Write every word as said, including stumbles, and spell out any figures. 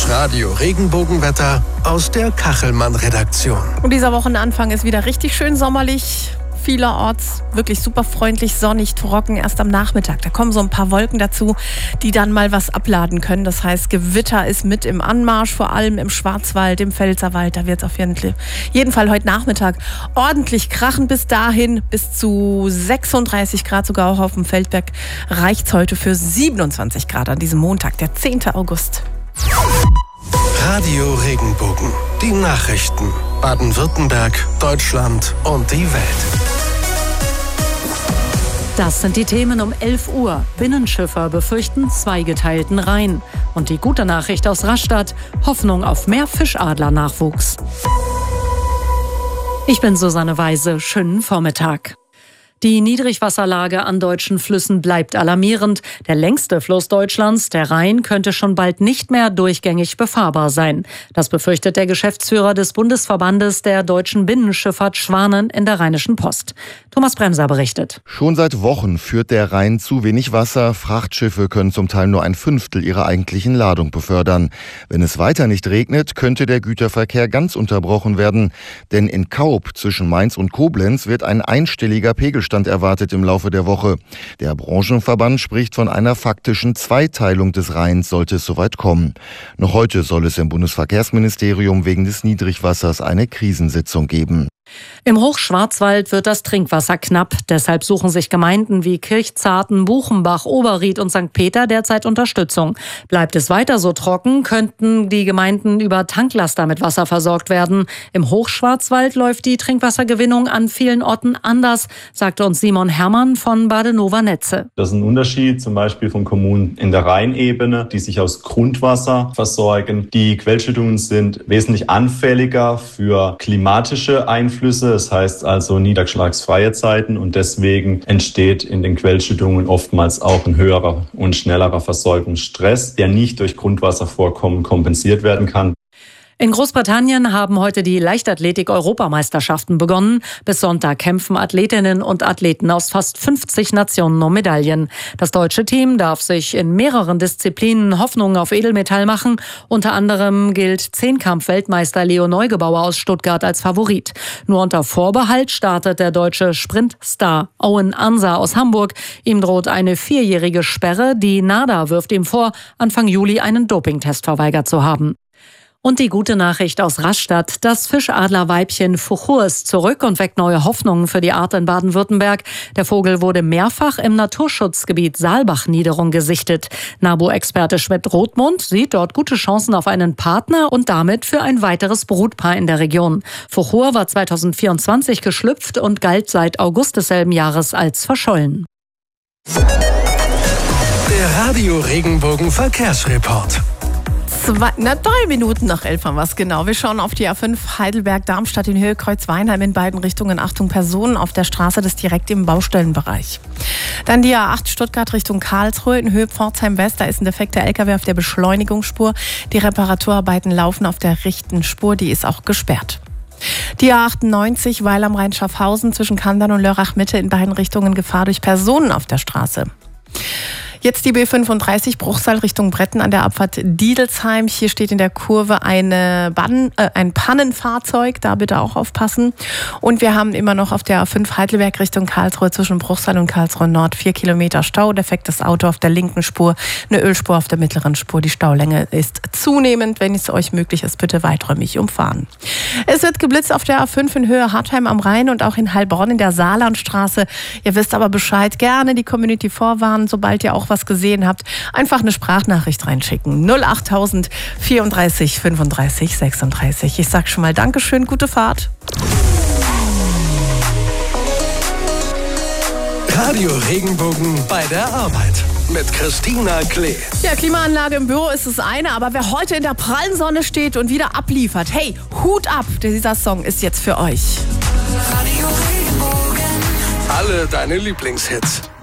Das Radio Regenbogenwetter aus der Kachelmann-Redaktion. Und dieser Wochenanfang ist wieder richtig schön sommerlich. Vielerorts wirklich super freundlich, sonnig, trocken. Erst am Nachmittag, da kommen so ein paar Wolken dazu, die dann mal was abladen können. Das heißt, Gewitter ist mit im Anmarsch, vor allem im Schwarzwald, im Pfälzerwald. Da wird es auf jeden Fall heute Nachmittag ordentlich krachen. Bis dahin, bis zu sechsunddreißig Grad, sogar auch auf dem Feldberg, reicht es heute für siebenundzwanzig Grad an diesem Montag, der zehnten August. Radio Regenbogen, die Nachrichten. Baden-Württemberg, Deutschland und die Welt. Das sind die Themen um elf Uhr. Binnenschiffer befürchten zweigeteilten Rhein. Und die gute Nachricht aus Rastatt: Hoffnung auf mehr Fischadler-Nachwuchs. Ich bin Susanne Weise. Schönen Vormittag. Die Niedrigwasserlage an deutschen Flüssen bleibt alarmierend. Der längste Fluss Deutschlands, der Rhein, könnte schon bald nicht mehr durchgängig befahrbar sein. Das befürchtet der Geschäftsführer des Bundesverbandes der deutschen Binnenschifffahrt Schwanen in der Rheinischen Post. Thomas Bremser berichtet. Schon seit Wochen führt der Rhein zu wenig Wasser. Frachtschiffe können zum Teil nur ein Fünftel ihrer eigentlichen Ladung befördern. Wenn es weiter nicht regnet, könnte der Güterverkehr ganz unterbrochen werden. Denn in Kaub zwischen Mainz und Koblenz wird ein einstelliger Pegelstand erwartet im Laufe der Woche. Der Branchenverband spricht von einer faktischen Zweiteilung des Rheins, sollte es soweit kommen. Noch heute soll es im Bundesverkehrsministerium wegen des Niedrigwassers eine Krisensitzung geben. Im Hochschwarzwald wird das Trinkwasser knapp. Deshalb suchen sich Gemeinden wie Kirchzarten, Buchenbach, Oberried und Sankt Peter derzeit Unterstützung. Bleibt es weiter so trocken, könnten die Gemeinden über Tanklaster mit Wasser versorgt werden. Im Hochschwarzwald läuft die Trinkwassergewinnung an vielen Orten anders, sagte uns Simon Herrmann von Badenova Netze. Das ist ein Unterschied zum Beispiel von Kommunen in der Rheinebene, die sich aus Grundwasser versorgen. Die Quellschüttungen sind wesentlich anfälliger für klimatische Einflüsse. Das heißt also niederschlagsfreie Zeiten, und deswegen entsteht in den Quellschüttungen oftmals auch ein höherer und schnellerer Versorgungsstress, der nicht durch Grundwasservorkommen kompensiert werden kann. In Großbritannien haben heute die Leichtathletik-Europameisterschaften begonnen. Bis Sonntag kämpfen Athletinnen und Athleten aus fast fünfzig Nationen um Medaillen. Das deutsche Team darf sich in mehreren Disziplinen Hoffnungen auf Edelmetall machen. Unter anderem gilt Zehnkampf-Weltmeister Leo Neugebauer aus Stuttgart als Favorit. Nur unter Vorbehalt startet der deutsche Sprintstar Owen Ansa aus Hamburg. Ihm droht eine vierjährige Sperre. Die NADA wirft ihm vor, Anfang Juli einen Dopingtest verweigert zu haben. Und die gute Nachricht aus Rastatt: Das Fischadlerweibchen Fuchur ist zurück und weckt neue Hoffnungen für die Art in Baden-Württemberg. Der Vogel wurde mehrfach im Naturschutzgebiet Saalbach-Niederung gesichtet. NABU-Experte Schmidt-Rothmund sieht dort gute Chancen auf einen Partner und damit für ein weiteres Brutpaar in der Region. Fuchur war zweitausendvierundzwanzig geschlüpft und galt seit August desselben Jahres als verschollen. Der Radio Regenbogen Verkehrsreport. Zwei, na, drei Minuten nach elf haben wir es genau. Wir schauen auf die A fünf Heidelberg-Darmstadt in Höhe Kreuz-Weinheim in beiden Richtungen. Achtung, Personen auf der Straße, das direkt im Baustellenbereich. Dann die A acht Stuttgart Richtung Karlsruhe in Höhe Pforzheim-West. Da ist ein defekter L K W auf der Beschleunigungsspur. Die Reparaturarbeiten laufen auf der rechten Spur. Die ist auch gesperrt. Die A achtundneunzig Weil am Rhein Schaffhausen zwischen Kandern und Lörrach-Mitte in beiden Richtungen Gefahr durch Personen auf der Straße. Jetzt die B fünfunddreißig Bruchsal Richtung Bretten an der Abfahrt Diedelsheim. Hier steht in der Kurve eine Bann, äh, ein Pannenfahrzeug, da bitte auch aufpassen. Und wir haben immer noch auf der A fünf Heidelberg Richtung Karlsruhe zwischen Bruchsal und Karlsruhe Nord vier Kilometer Stau. Defektes Auto auf der linken Spur, eine Ölspur auf der mittleren Spur. Die Staulänge ist zunehmend. Wenn es euch möglich ist, bitte weiträumig umfahren. Es wird geblitzt auf der A fünf in Höhe Hartheim am Rhein und auch in Heilbronn in der Saarlandstraße. Ihr wisst aber Bescheid, gerne die Community vorwarnen, sobald ihr auch was gesehen habt. Einfach eine Sprachnachricht reinschicken. null achttausend vierunddreißig fünfunddreißig sechsunddreißig. Ich sag schon mal Dankeschön, gute Fahrt. Radio Regenbogen bei der Arbeit mit Christina Klee. Ja, Klimaanlage im Büro ist das eine, aber wer heute in der prallen Sonne steht und wieder abliefert, hey, Hut ab, dieser Song ist jetzt für euch. Radio Regenbogen. Alle deine Lieblingshits.